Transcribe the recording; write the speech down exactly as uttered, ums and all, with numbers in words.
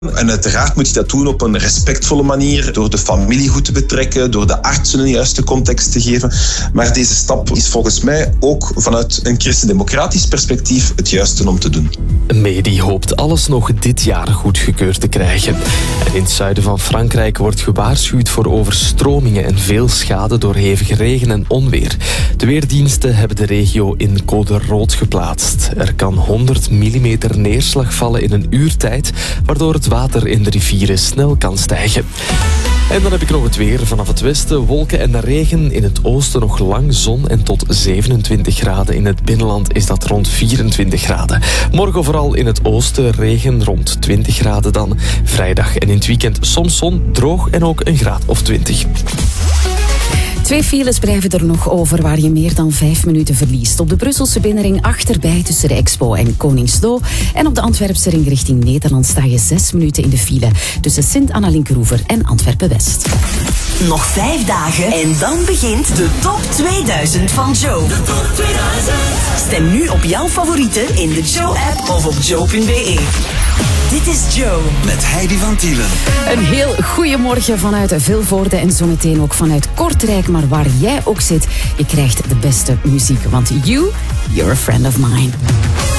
En uiteraard moet je dat doen op een respectvolle manier, door de familie goed te betrekken, door de artsen een juiste context te geven. Maar deze stap is volgens mij ook vanuit een christendemocratisch perspectief het juiste om te doen. May die hoopt alles nog dit jaar goedgekeurd te krijgen. En in het zuiden van Frankrijk wordt gewaarschuwd voor overstromingen en veel schade door hevige regen en onweer. De weerdiensten hebben de regio in code rood geplaatst. Er kan honderd millimeter neerslag vallen in een uur tijd, waardoor het water in de rivieren snel kan stijgen. En dan heb ik nog het weer. Vanaf het westen wolken en regen. In het oosten nog lang zon en tot zevenentwintig graden. In het binnenland is dat rond vierentwintig graden. Morgen vooral in het oosten regen rond twintig graden dan. Vrijdag en in het weekend soms zon, droog en ook een graad of twintig. Twee files blijven er nog over waar je meer dan vijf minuten verliest. Op de Brusselse binnenring achterbij tussen de Expo en Koningslo. En op de Antwerpse ring richting Nederland sta je zes minuten in de file tussen Sint-Anna-Linkeroever en Antwerpen-West. Nog vijf dagen en dan begint de top tweeduizend van Joe. De top tweeduizend. Stem nu op jouw favorieten in de Joe-app of op joe punt be. Dit is Joe. Met Heidi van Tielen. Een heel goeiemorgen vanuit Vilvoorde en zometeen ook vanuit Kortrijk. Maar waar jij ook zit, je krijgt de beste muziek. Want you, you're a friend of mine.